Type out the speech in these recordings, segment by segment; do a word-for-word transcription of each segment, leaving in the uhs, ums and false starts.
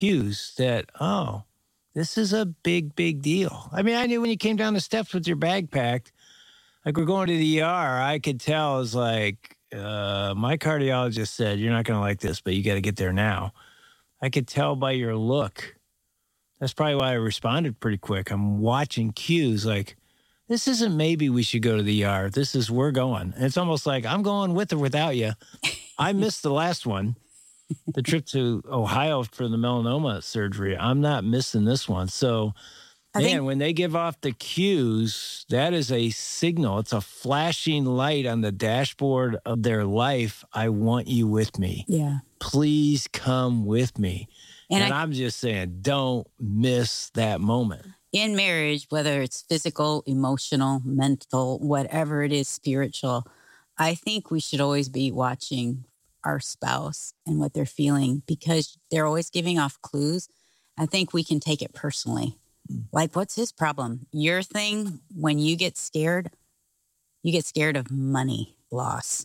cues that, oh, this is a big, big deal. I mean, I knew when you came down the steps with your bag packed, like we're going to the E R, I could tell. I was like, uh, my cardiologist said, you're not going to like this, but you got to get there now. I could tell by your look. That's probably why I responded pretty quick. I'm watching cues like, this isn't maybe we should go to the E R. This is we're going. And it's almost like I'm going with or without you. I missed the last one, the trip to Ohio for the melanoma surgery. I'm not missing this one. So, I man, think- when they give off the cues, that is a signal. It's a flashing light on the dashboard of their life. I want you with me. Yeah. Please come with me. And, and I, I'm just saying, don't miss that moment. In marriage, whether it's physical, emotional, mental, whatever it is, spiritual, I think we should always be watching our spouse and what they're feeling because they're always giving off clues. I think we can take it personally. Mm. Like, what's his problem? Your thing, when you get scared, you get scared of money loss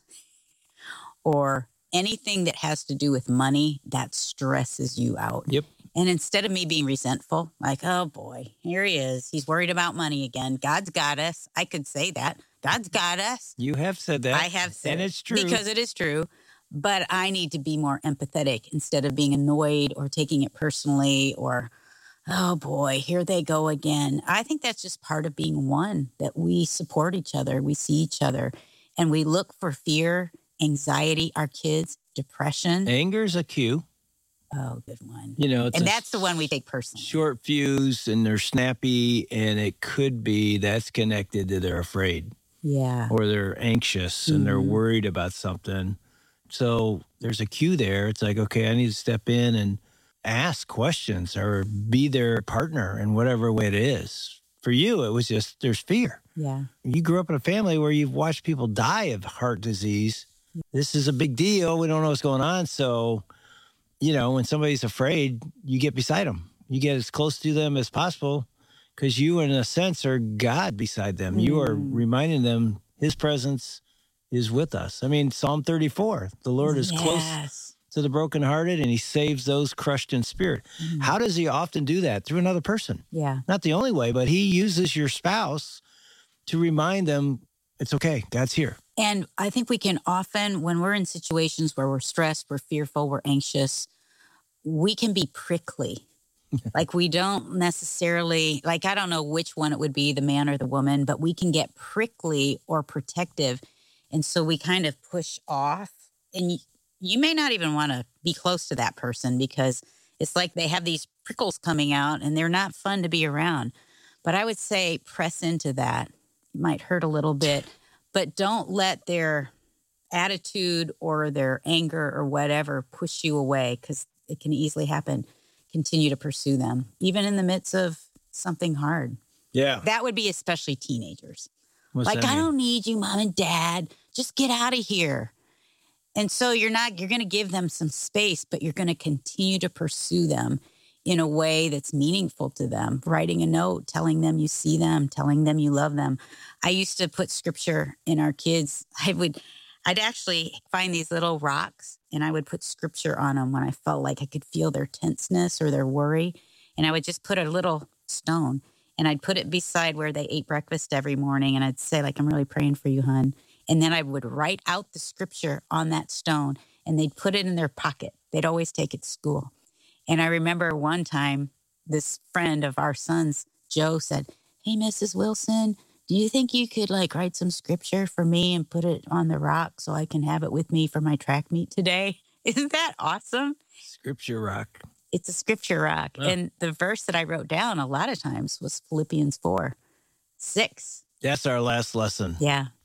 or anything that has to do with money that stresses you out. Yep. And instead of me being resentful, like, oh boy, here he is. He's worried about money again. God's got us. I could say that. God's got us. You have said that. I have said and it's true. Because it is true. But I need to be more empathetic instead of being annoyed or taking it personally or, oh boy, here they go again. I think that's just part of being one, that we support each other. We see each other and we look for fear, anxiety, our kids, depression. Anger's a cue. Oh, good one. You know, it's and that's the one we take personally. Short fuse and they're snappy and it could be that's connected to they're afraid. Yeah. Or they're anxious and mm-hmm. they're worried about something. So there's a cue there. It's like, okay, I need to step in and ask questions or be their partner in whatever way it is. For you, it was just there's fear. Yeah. You grew up in a family where you've watched people die of heart disease. This is a big deal. We don't know what's going on. So, you know, when somebody's afraid, you get beside them. You get as close to them as possible because you, in a sense, are God beside them. Mm. You are reminding them his presence is with us. I mean, Psalm thirty-four, the Lord is yes. close to the brokenhearted and he saves those crushed in spirit. Mm. How does he often do that? Through another person. Yeah. Not the only way, but he uses your spouse to remind them it's okay. God's here. And I think we can often, when we're in situations where we're stressed, we're fearful, we're anxious, we can be prickly. Like we don't necessarily, like I don't know which one it would be, the man or the woman, but we can get prickly or protective. And so we kind of push off. And you, you may not even want to be close to that person because it's like they have these prickles coming out and they're not fun to be around. But I would say press into that. It might hurt a little bit. But don't let their attitude or their anger or whatever push you away because it can easily happen. Continue to pursue them, even in the midst of something hard. Yeah. That would be especially teenagers. What's like, that I mean? don't need you, mom and dad. Just get out of here. And so you're not, you're going to give them some space, but you're going to continue to pursue them in a way that's meaningful to them. Writing a note, telling them you see them, telling them you love them. I used to put scripture in our kids. I would, I'd actually find these little rocks and I would put scripture on them when I felt like I could feel their tenseness or their worry. And I would just put a little stone and I'd put it beside where they ate breakfast every morning. And I'd say, like, I'm really praying for you, hon. And then I would write out the scripture on that stone and they'd put it in their pocket. They'd always take it to school. And I remember one time this friend of our son's, Joe, said, hey, Missus Wilson, do you think you could like write some scripture for me and put it on the rock so I can have it with me for my track meet today? Isn't that awesome? Scripture rock. It's a scripture rock. Oh. And the verse that I wrote down a lot of times was Philippians four, six. That's our last lesson. Yeah.